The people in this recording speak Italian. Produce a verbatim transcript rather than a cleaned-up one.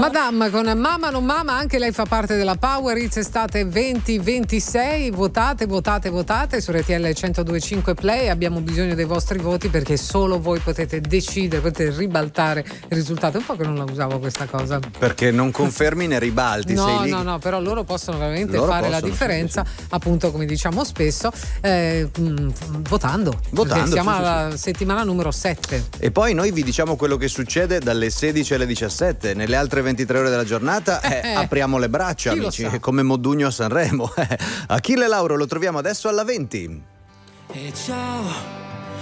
Madame con Mamma non Mama, anche lei fa parte della Power Hits Estate venti ventisei. Votate, votate, votate su R T L centodue e cinque Play. Abbiamo bisogno dei vostri voti perché solo voi potete decidere, potete ribaltare il risultato. È un po' che non la usavo questa cosa. Perché non confermi né ribalti. No, sei lì. no, no, però loro possono veramente Loro fare possono, la differenza, sì, sì. appunto, come diciamo spesso, eh, mh, votando. Votando, Siamo sì, sì, alla sì. settimana numero sette. E poi noi vi diciamo quello che succede dalle sedici alle diciassette. Nelle altre ventitré ore della giornata eh, Eh, apriamo le braccia, chi lo amici, sa? come Modugno a Sanremo. Achille Lauro lo troviamo adesso alla venti. E ciao,